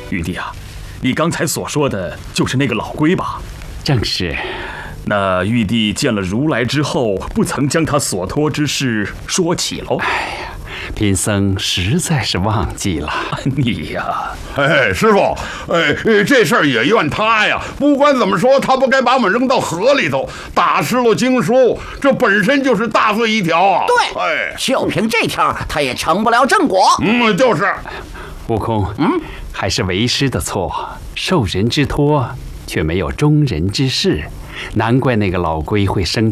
玉帝啊，你刚才所说的就是那个老龟吧？ 正是。 那玉帝见了如来之后，不曾将他所托之事说起喽？ 哎呀，贫僧实在是忘记了。 你呀， 师傅，这事儿也怨他呀。不管怎么说，他不该把我们扔到河里头，打湿了经书，这本身就是大罪一条啊。 对，就凭这条，他也成不了正果。 就是。 悟空，还是为师的错，受人之托，却没有忠人之事，难怪那个老龟会生